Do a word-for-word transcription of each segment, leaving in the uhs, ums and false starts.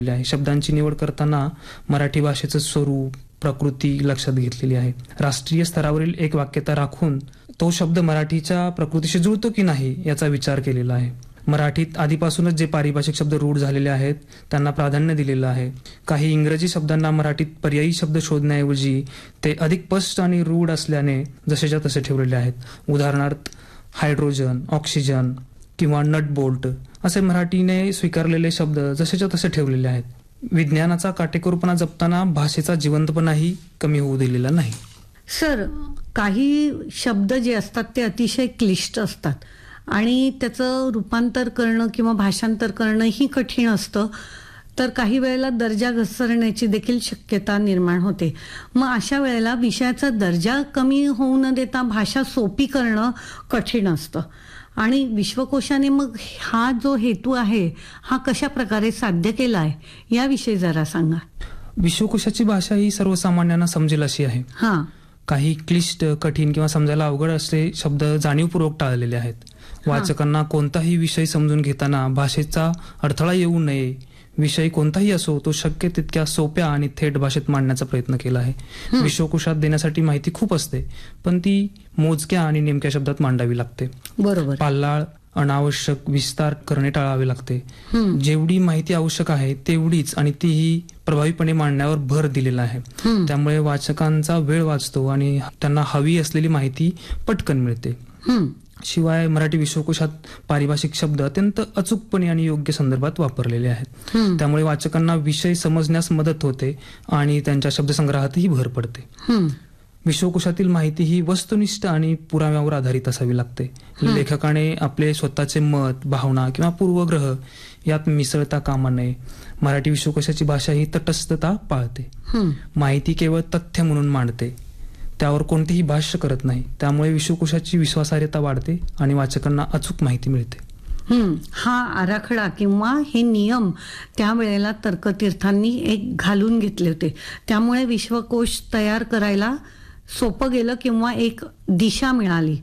आहे. शब्दांची निवड करताना मराठी भाषेचं स्वरूप, प्रकृती लक्षात घेतलेली आहे. राष्ट्रीय स्तरावरील एक वाक्यता राखून तो शब्द मराठीच्या प्रकृतीशी जुळतो की नाही याचा विचार केलेला आहे. मराठीत आधीपासूनच जे पारिभाषिक शब्द रूढ झालेले आहेत त्यांना प्राधान्य दिलेलं आहे. काही इंग्रजी शब्दांना मराठीत पर्यायी शब्द शोधण्याऐवजी ते अधिक स्पष्ट आणि रूढ असल्याने जसेच्या तसे ठेवलेले आहेत. उदाहरणार्थ हायड्रोजन, ऑक्सिजन किंवा नट बोल्ट असे मराठीने स्वीकारलेले शब्द जसेच्या तसे ठेवलेले आहेत. विज्ञानाचा काटेकोरपणा जपताना भाषेचा जिवंतपणाही कमी होऊ दिलेला नाही. सर, काही शब्द जे असतात ते अतिशय क्लिष्ट असतात आणि त्याचं रूपांतर करणं किंवा भाषांतर करणं ही कठीण असतं. तर काही वेळेला दर्जा घसरण्याची देखील शक्यता निर्माण होते. मग अशा वेळेला विषयाचा दर्जा कमी होऊ न देता भाषा सोपी करणं कठीण असतं आणि विश्वकोशाने मग हा जो हेतू आहे हा कशा प्रकारे साध्य केला आहे याविषयी जरा सांगा. विश्वकोशाची भाषा ही सर्वसामान्यांना समजेल अशी आहे. हा काही क्लिष्ट, कठीण किंवा समजायला अवघड असे शब्द जाणीवपूर्वक टाळलेले आहेत. वाचकांना कोणताही विषय समजून घेताना भाषेचा अडथळा येऊ नये, विषय कोणताही असो तो शक्य तितक्या सोप्या आणि थेट भाषेत मांडण्याचा प्रयत्न केला आहे. विश्वकोशात देण्यासाठी माहिती खूप असते पण ती मोजक्या आणि नेमक्या शब्दात मांडावी लागते. बरोबर. पाल्लाळ, अनावश्यक विस्तार करणे टाळावे लागते. जेवढी माहिती आवश्यक आहे तेवढीच आणि तीही प्रभावीपणे मांडण्यावर भर दिलेला आहे. त्यामुळे वाचकांचा वेळ वाचतो आणि त्यांना हवी असलेली माहिती पटकन मिळते. शिवाय मराठी विश्वकोशात पारिभाषिक शब्द अत्यंत अचूकपणे आणि योग्य संदर्भात वापरलेले आहेत. त्यामुळे वाचकांना विषय समजण्यास मदत होते आणि त्यांच्या शब्दसंग्रहातही भर पडते. विश्वकोशातील माहिती ही वस्तुनिष्ठ आणि पुराव्यावर आधारित असावी लागते. लेखकाने आपले स्वतःचे मत, भावना किंवा पूर्वग्रह यात मिसळता कामा नये. मराठी विश्वकोशाची भाषा ही तटस्थता पाळते. माहिती केवळ तथ्य म्हणून मांडते, त्यावर कोणतेही भाष्य करत नाही. त्यामुळे विश्वकोशाची विश्वासार्हता वाढते आणि वाचकांना अचूक माहिती मिळते. हा आराखडा किंवा हे नियम त्यावेळेला तर्कतीर्थांनी एक घालून घेतले होते. त्यामुळे विश्वकोश तयार करायला सोपं गेलं किंवा एक दिशा मिळाली.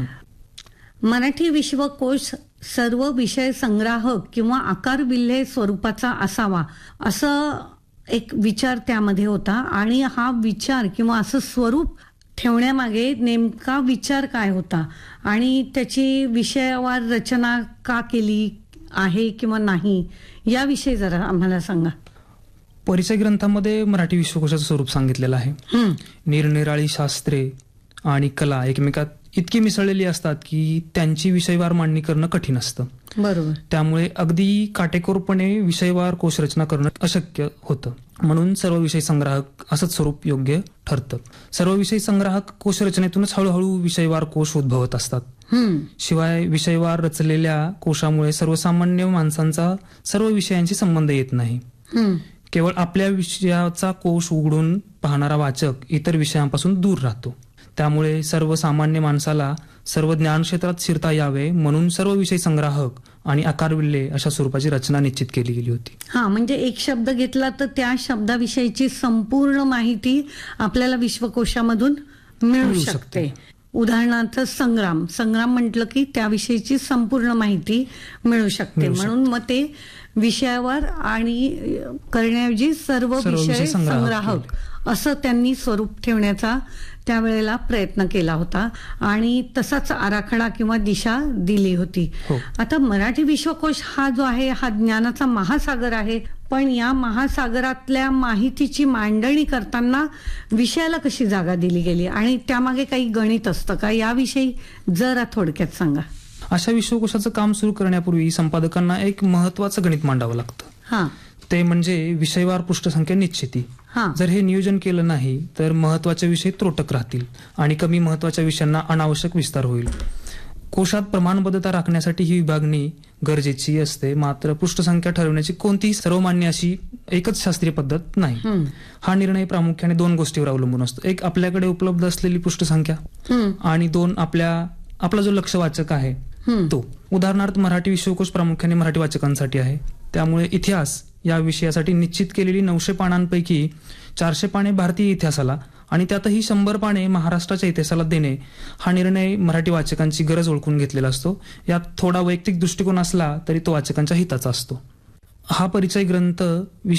मराठी विश्वकोश सर्व विषय संग्राहक किंवा आकारविल्हे स्वरूपाचा असावा असं एक विचार त्यामध्ये होता आणि हा विचार किंवा असं स्वरूप ठेवण्यामागे नेमका विचार काय होता आणि त्याची विषयावर रचना का केली आहे किंवा नाही याविषयी जरा आम्हाला सांगा. परिचय ग्रंथामध्ये मराठी विश्वकोशाचं स्वरूप सांगितलेलं आहे. निरनिराळी शास्त्रे आणि कला एकमेकात इतकी मिसळलेली असतात की त्यांची विषयवार मांडणी करणं कठीण असतं. बरोबर. त्यामुळे अगदी काटेकोरपणे विषयवार कोशरचना करणं अशक्य होतं. म्हणून सर्व विषय संग्राहक असंच स्वरूप योग्य ठरतं. सर्व विषय संग्राहक कोशरचनेतूनच हळूहळू विषयवार कोश उद्भवत असतात. शिवाय विषयवार रचलेल्या कोशामुळे सर्वसामान्य माणसांचा सर्व विषयांशी संबंध येत नाही. केवळ आपल्या विषयाचा कोश उघडून पाहणारा वाचक इतर विषयांपासून दूर राहतो. त्यामुळे सर्वसामान्य माणसाला सर्व ज्ञान क्षेत्रात शिरता यावे म्हणून सर्व विषय संग्राहक आणि आकारविल्हे अशा स्वरूपाची रचना निश्चित केली गेली होती. हा, म्हणजे एक शब्द घेतला तर त्या शब्दाविषयीची संपूर्ण माहिती आपल्याला विश्वकोशामधून मिळू शकते. उदाहरणार्थ संग्राम संग्राम म्हटलं की त्याविषयीची संपूर्ण माहिती मिळू शकते. म्हणून मग ते विषयावर आणि करण्याऐवजी सर्व विषय संग्राहक असं त्यांनी स्वरूप ठेवण्याचा त्यावेळेला प्रयत्न केला होता आणि तसाच आराखडा किंवा दिशा दिली होती. आता मराठी विश्वकोश हा जो आहे हा ज्ञानाचा महासागर आहे. पण या महासागरातल्या माहितीची मांडणी करताना विषयाला कशी जागा दिली गेली आणि त्यामागे काही गणित असतं का याविषयी जरा थोडक्यात सांगा. अशा विश्वकोशाचं काम सुरू करण्यापूर्वी संपादकांना एक महत्वाचं गणित मांडावं लागतं. हा, ते म्हणजे विषयवार पृष्ठसंख्या निश्चिती. जर हे नियोजन केलं नाही तर महत्वाचे विषय त्रोटक राहतील आणि कमी महत्वाच्या विषयांना अनावश्यक विस्तार होईल. कोशात प्रमाणबद्धता राखण्यासाठी ही विभागणी गरजेची असते. मात्र पृष्ठसंख्या ठरवण्याची कोणतीही सर्वमान्य अशी एकच शास्त्रीय पद्धत नाही. हा निर्णय प्रामुख्याने दोन गोष्टीवर अवलंबून असतो. एक आपल्याकडे उपलब्ध असलेली पृष्ठसंख्या आणि दोन आपल्या आपला जो लक्ष वाचक आहे तो. उदाहरणार्थ मराठी विश्वकोश प्रामुख्याने मराठी वाचकांसाठी आहे. त्यामुळे इतिहास या विषयासाठी निश्चित केलेली नऊशे पानांपैकी चारशे पाने भारतीय इतिहासाला आणि त्यातही शंभर पाने महाराष्ट्राच्या इतिहासाला देणे हा निर्णय मराठी वाचकांची गरज ओळखून घेतलेला असतो. यात थोडा वैयक्तिक दृष्टिकोन असला तरी तो वाचकांच्या हिताचा असतो. हा परिचय ग्रंथ